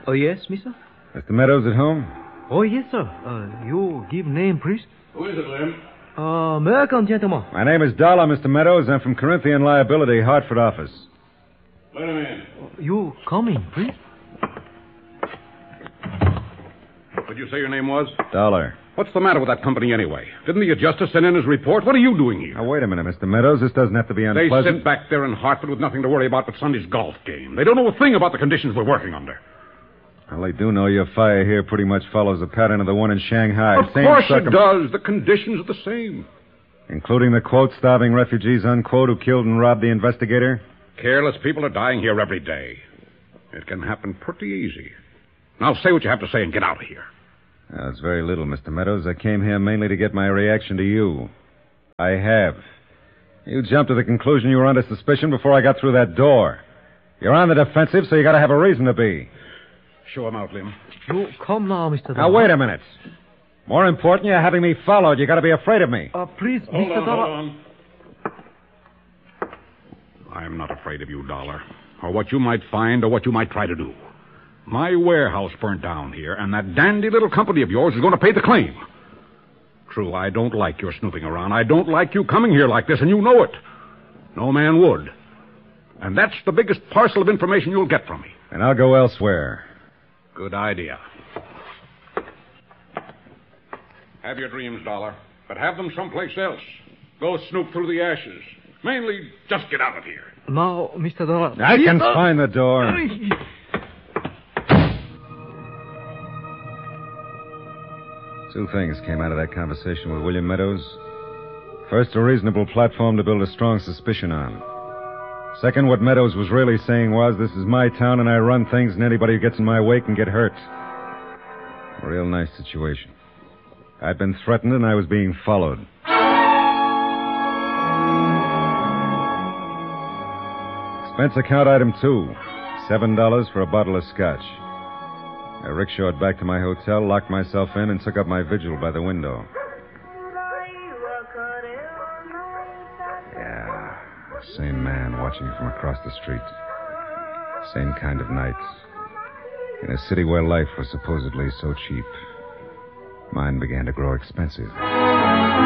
Oh, yes, mister? Mr. Meadows at home? Oh, yes, sir. You give name, please? Who is it, Lim? American gentleman. My name is Dollar, Mr. Meadows. I'm from Corinthian Liability, Hartford office. Let him in. You come in, please? What'd you say your name was? Dollar. What's the matter with that company anyway? Didn't the adjuster send in his report? What are you doing here? Now, wait a minute, Mr. Meadows. This doesn't have to be They unpleasant. sit back there in Hartford with nothing to worry about but Sunday's golf game. They don't know a thing about the conditions we're working under. Well, they do know your fire here pretty much follows the pattern of the one in Shanghai. Of course it does. The conditions are the same. Including the, quote, starving refugees, unquote, who killed and robbed the investigator? Careless people are dying here every day. It can happen pretty easy. Now say what you have to say and get out of here. It's very little, Mr. Meadows. I came here mainly to get my reaction to you. I have. You jumped to the conclusion you were under suspicion before I got through that door. You're on the defensive, so you gotta have a reason to be. Show him out, Lim. You come now, Mr. Now, wait a minute. More important, you're having me followed. You gotta be afraid of me. Please, Hold Mr. on, Dollar. hold on. I'm not afraid of you, Dollar, or what you might find or what you might try to do. My warehouse burnt down here, and that dandy little company of yours is going to pay the claim. True, I don't like your snooping around. I don't like you coming here like this, and you know it. No man would. And that's the biggest parcel of information you'll get from me. And I'll go elsewhere. Good idea. Have your dreams, Dollar, but have them someplace else. Go snoop through the ashes. Mainly, just get out of here. Now, Mr. Dollar. I can find the door. Two things came out of that conversation with William Meadows. First, a reasonable platform to build a strong suspicion on. Second, what Meadows was really saying was, this is my town and I run things and anybody who gets in my way can get hurt. A real nice situation. I'd been threatened and I was being followed. Expense account item 2. $7 for a bottle of scotch. I rickshawed back to my hotel, locked myself in, and took up my vigil by the window. Yeah, same man watching from across the street. Same kind of night. In a city where life was supposedly so cheap, mine began to grow expensive.